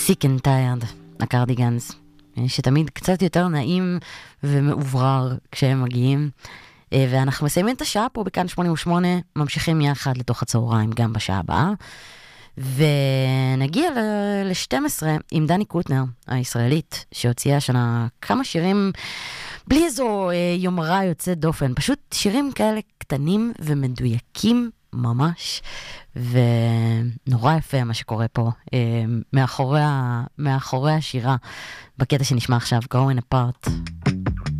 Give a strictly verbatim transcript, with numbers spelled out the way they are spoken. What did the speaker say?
Sick and Tired, הקרדיגנס, שתמיד קצת יותר נעים ומעוברר כשהם מגיעים. ואנחנו מסיימים את השעה פה בכאן שמונים ושמונה, ממשיכים יחד לתוך הצהריים גם בשעה הבאה. ונגיע ל-שתים עשרה עם דני קוטנר, הישראלית, שהוציאה השנה כמה שירים בלי איזו יומרה יוצאת דופן, פשוט שירים כאלה קטנים ומדויקים ממש, ונורא יפה מה שקורה פה מאחורי, מאחורי השירה, בקטע שנשמע עכשיו, Growing Apart.